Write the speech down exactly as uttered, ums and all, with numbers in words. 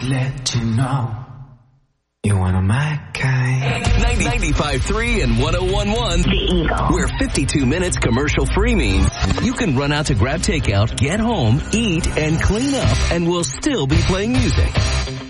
just let you know you're one of my kind. ninety-five point three and one oh one point one. The Eagle. Where fifty-two minutes commercial free means you can run out to grab takeout, get home, eat, and clean up, and we'll still be playing music.